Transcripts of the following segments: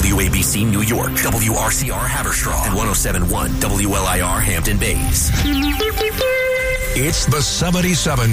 WABC New York, WRCR Haverstraw, and 107.1 WLIR Hampton Bays. It's the 77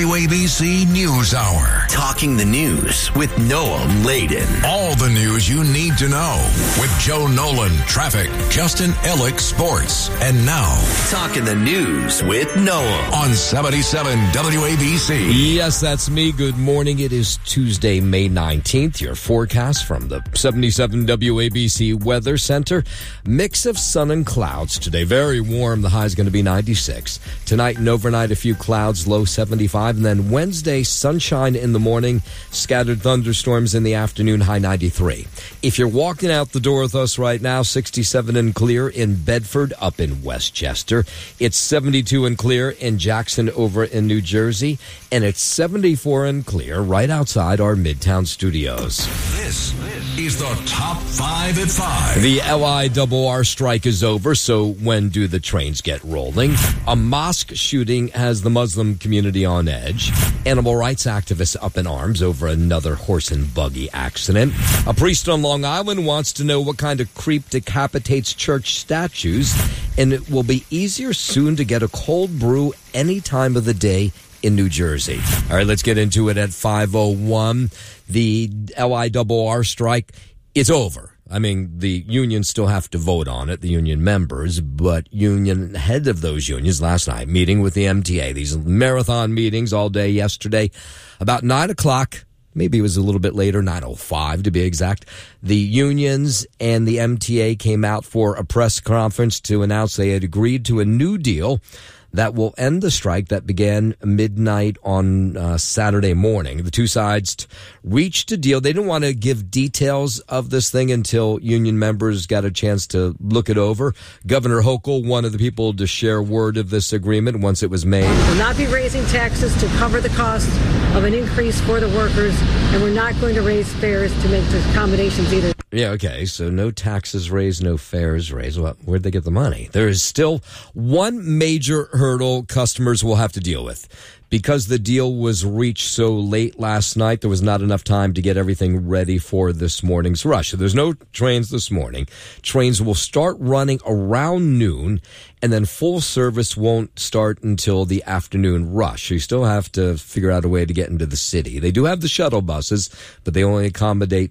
WABC News Hour. Talking the news with Noam Laden. All the news you need to know with Joe Nolan, traffic, Justin Ellick, sports. And now, Talking the news with Noam on 77 WABC. Yes, that's me. Good morning. It is Tuesday, May 19th. Your forecast from the 77 WABC Weather Center. Mix of sun and clouds today. Very warm. The high is going to be 96. Tonight and overnight, a few clouds, low 75. And then Wednesday, sunshine in the morning, scattered thunderstorms in the afternoon, high 93. If you're walking out the door with us right now, 67 and clear in Bedford, up in Westchester. It's 72 and clear in Jackson over in New Jersey. And it's 74 and clear right outside our Midtown studios. This is the Top 5 at 5. The LIRR strike is over, so when do the trains get rolling? A mosque shooting has the Muslim community on edge. Animal rights activists up in arms over another horse and buggy accident. A priest on Long Island wants to know what kind of creep decapitates church statues, and it will be easier soon to get a cold brew any time of the day in New Jersey. All right, let's get into it at 5:01. The LIRR strike, it's over. I mean, the unions still have to vote on it, the union members, but head of those unions last night, meeting with the MTA, these marathon meetings all day yesterday, about 9 o'clock, maybe it was a little bit later, 9:05 to be exact, the unions and the MTA came out for a press conference to announce they had agreed to a new deal that will end the strike that began midnight on Saturday morning. The two sides reached a deal. They didn't want to give details of this thing until union members got a chance to look it over. Governor Hochul, one of the people to share word of this agreement once it was made. We'll not be raising taxes to cover the cost of an increase for the workers, and we're not going to raise fares to make the accommodations either. Yeah, okay, so no taxes raised, no fares raised. Well, where'd they get the money? There is still one major hurdle customers will have to deal with. Because the deal was reached so late last night, there was not enough time to get everything ready for this morning's rush. So there's no trains this morning. Trains will start running around noon, and then full service won't start until the afternoon rush. So you still have to figure out a way to get into the city. They do have the shuttle buses, but they only accommodate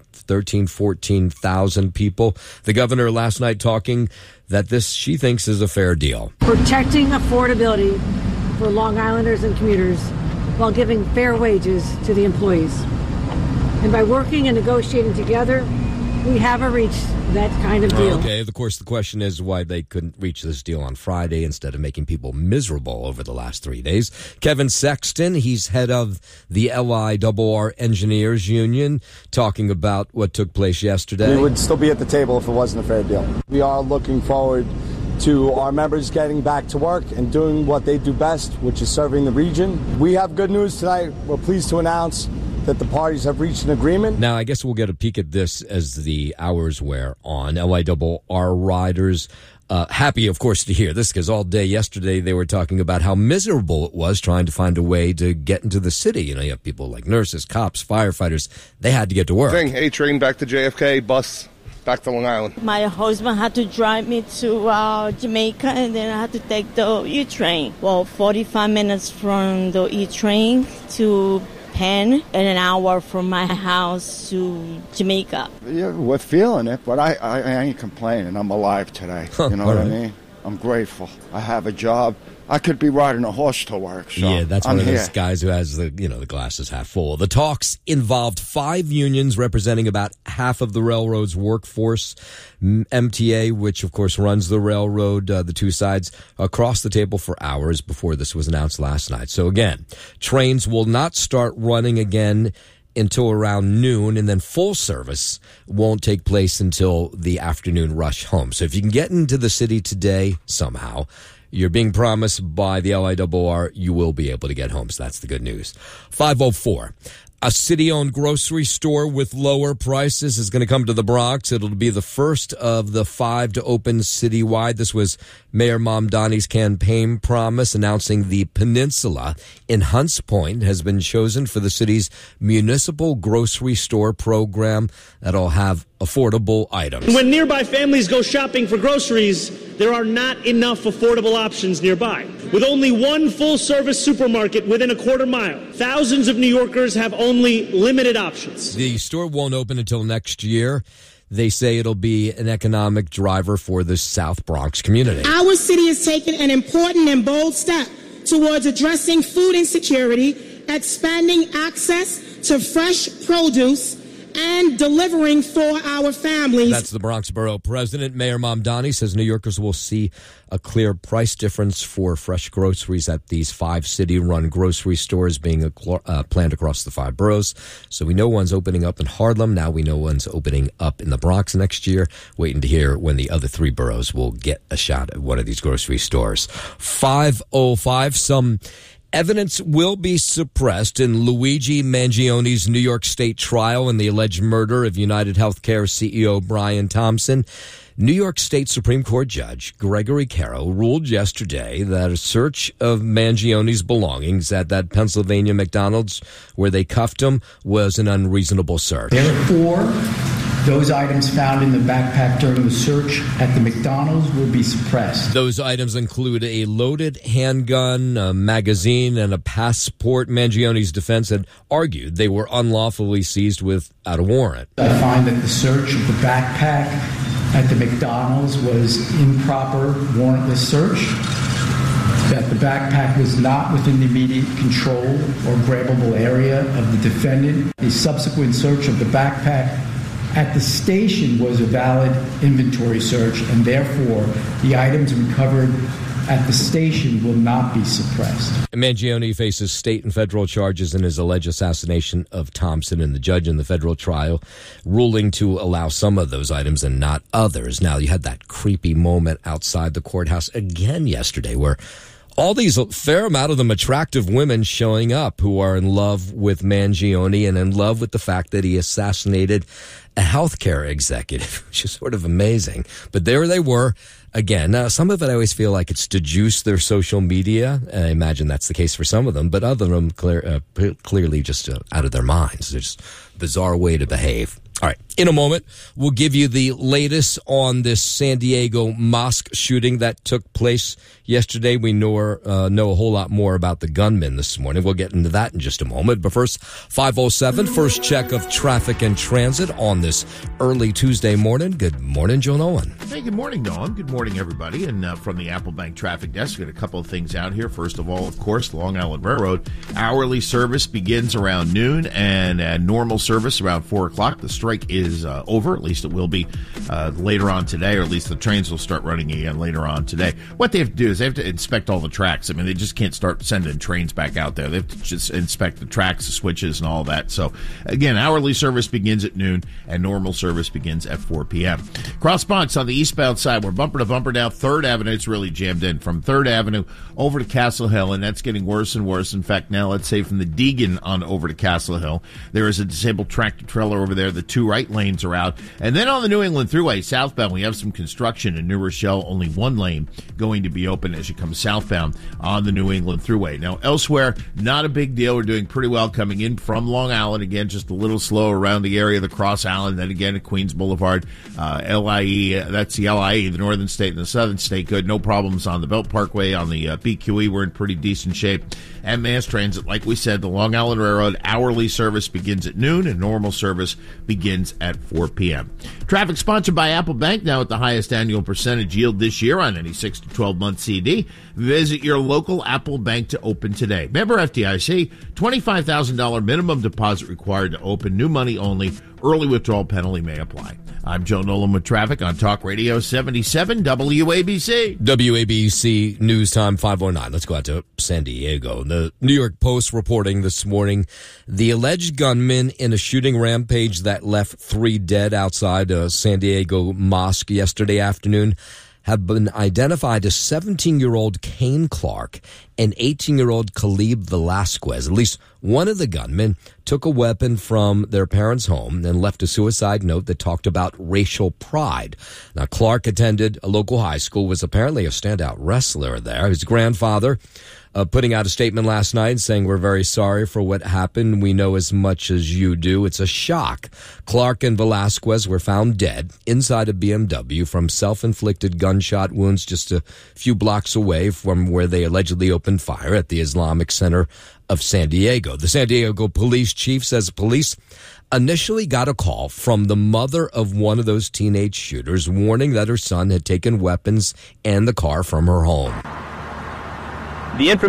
14,000 people. The governor last night talking that this, she thinks, is a fair deal. Protecting affordability for Long Islanders and commuters while giving fair wages to the employees. And by working and negotiating together, we haven't reached that kind of deal. Okay, of course, the question is why they couldn't reach this deal on Friday instead of making people miserable over the last 3 days. Kevin Sexton, he's head of the LIRR Engineers Union, talking about what took place yesterday. We would still be at the table if it wasn't a fair deal. We are looking forward to our members getting back to work and doing what they do best, which is serving the region. We have good news tonight. We're pleased to announce that the parties have reached an agreement. Now, I guess we'll get a peek at this as the hours wear on. LIRR riders happy, of course, to hear this, because all day yesterday they were talking about how miserable it was trying to find a way to get into the city. You know, you have people like nurses, cops, firefighters. They had to get to work. A train back to JFK, bus back to Long Island. My husband had to drive me to Jamaica, and then I had to take the E-train. Well, 45 minutes from the E-train to Penn and an hour from my house to Jamaica. Yeah, we're feeling it, but I ain't complaining. I'm alive today. You know what I mean? I'm grateful. I have a job. I could be riding a horse to work. So yeah, that's one of those guys who has the glasses half full. The talks involved 5 unions representing about half of the railroad's workforce. MTA, which of course runs the railroad, the two sides across the table for hours before this was announced last night. So again, trains will not start running again until around noon, and then full service won't take place until the afternoon rush home. So if you can get into the city today somehow, you're being promised by the LIRR you will be able to get home. So that's the good news. 5:04. A city-owned grocery store with lower prices is going to come to the Bronx. It'll be the first of the 5 to open citywide. This was Mayor Mamdani's campaign promise, announcing the Peninsula in Hunts Point has been chosen for the city's municipal grocery store program that'll have affordable items. When nearby families go shopping for groceries, there are not enough affordable options nearby. With only one full-service supermarket within a quarter mile, thousands of New Yorkers have only limited options. The store won't open until next year. They say it'll be an economic driver for the South Bronx community. Our city has taken an important and bold step towards addressing food insecurity, expanding access to fresh produce, and delivering for our families. That's the Bronx Borough President. Mayor Mamdani says New Yorkers will see a clear price difference for fresh groceries at these 5 city-run grocery stores being planned across the 5 boroughs. So we know one's opening up in Harlem. Now we know one's opening up in the Bronx next year. Waiting to hear when the other 3 boroughs will get a shot at one of these grocery stores. 5:05, some evidence will be suppressed in Luigi Mangioni's New York State trial in the alleged murder of United Healthcare CEO Brian Thompson. New York State Supreme Court Judge Gregory Caro ruled yesterday that a search of Mangioni's belongings at that Pennsylvania McDonald's where they cuffed him was an unreasonable search. Therefore, those items found in the backpack during the search at the McDonald's will be suppressed. Those items include a loaded handgun, a magazine, and a passport. Mangioni's defense had argued they were unlawfully seized without a warrant. I find that the search of the backpack at the McDonald's was improper, warrantless search, that the backpack was not within the immediate control or grabbable area of the defendant. The subsequent search of the backpack at the station was a valid inventory search, and therefore the items recovered at the station will not be suppressed. Mangioni faces state and federal charges in his alleged assassination of Thompson, and the judge in the federal trial ruling to allow some of those items and not others. Now, you had that creepy moment outside the courthouse again yesterday where all these, a fair amount of them attractive women showing up who are in love with Mangioni and in love with the fact that he assassinated a healthcare executive, which is sort of amazing. But there they were. Again, some of it I always feel like it's to juice their social media. I imagine that's the case for some of them, but other of them clearly just out of their minds. There's a bizarre way to behave. All right, in a moment, we'll give you the latest on this San Diego mosque shooting that took place yesterday. We know a whole lot more about the gunman this morning. We'll get into that in just a moment. But first, 5:07, first check of traffic and transit on this early Tuesday morning. Good morning, Joe Nolan. Hey, good morning, Noam. Good morning, everybody. And from the Apple Bank Traffic Desk, got a couple of things out here. First of all, of course, the Long Island Railroad. Hourly service begins around noon and normal service around 4 o'clock. The strike is over. At least it will be later on today, or at least the trains will start running again later on today. What they have to do is they have to inspect all the tracks. I mean, they just can't start sending trains back out there. They have to just inspect the tracks, the switches, and all that. So, again, hourly service begins at noon, and normal service begins at 4 p.m. Cross Bronx on the eastbound side, we're bumper to bumper now. 3rd Avenue, it's really jammed in. From 3rd Avenue over to Castle Hill, and that's getting worse and worse. In fact, now let's say from the Deegan on over to Castle Hill, there is a disabled tractor trailer over there. The 2 right lanes are out. And then on the New England Thruway, southbound, we have some construction in New Rochelle. Only 1 lane going to be open as you come southbound on the New England Thruway. Now, elsewhere, not a big deal. We're doing pretty well coming in from Long Island. Again, just a little slow around the area of the Cross Island. Then again at Queens Boulevard, LIE, that's the LIE, the northern state and the southern state. Good. No problems on the Belt Parkway. On the BQE, we're in pretty decent shape. And mass transit, like we said, the Long Island Railroad hourly service begins at noon and normal service begins at 4 p.m. Traffic sponsored by Apple Bank, now at the highest annual percentage yield this year on any 6 to 12-month CD. Visit your local Apple Bank to open today. Member FDIC, $25,000 minimum deposit required to open. New money only. Early withdrawal penalty may apply. I'm Joe Nolan with traffic on Talk Radio 77 WABC. WABC News Time 5:09. Let's go out to San Diego. The New York Post reporting this morning the alleged gunman in a shooting rampage that left 3 dead outside a San Diego mosque yesterday afternoon have been identified as 17-year-old Kane Clark and 18-year-old Khalib Velasquez. At least One of the gunmen took a weapon from their parents' home and left a suicide note that talked about racial pride. Now, Clark attended a local high school, was apparently a standout wrestler there. His grandfather putting out a statement last night saying, "We're very sorry for what happened. We know as much as you do. It's a shock." Clark and Velasquez were found dead inside a BMW from self-inflicted gunshot wounds just a few blocks away from where they allegedly opened fire at the Islamic Center of San Diego. The San Diego police chief says police initially got a call from the mother of one of those teenage shooters warning that her son had taken weapons and the car from her home. The